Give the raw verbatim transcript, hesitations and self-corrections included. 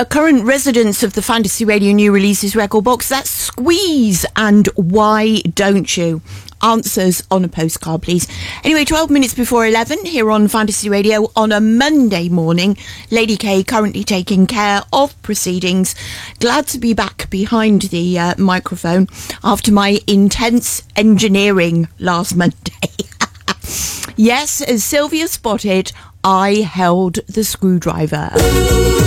A current residence of the Fantasy Radio new releases record box, that's Squeeze and Why Don't You? Answers on a postcard, please. Anyway, twelve minutes before eleven here on Fantasy Radio on a Monday morning. Lady K currently taking care of proceedings. Glad to be back behind the uh, microphone after my intense engineering last Monday. Yes, as Sylvia spotted, I held the screwdriver.